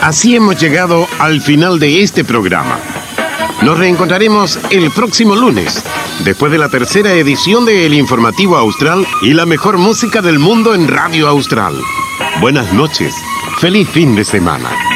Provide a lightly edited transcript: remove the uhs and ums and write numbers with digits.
Así hemos llegado al final de este programa. Nos reencontraremos el próximo lunes, después de la tercera edición de El Informativo Austral y la mejor música del mundo en Radio Austral. Buenas noches. Feliz fin de semana.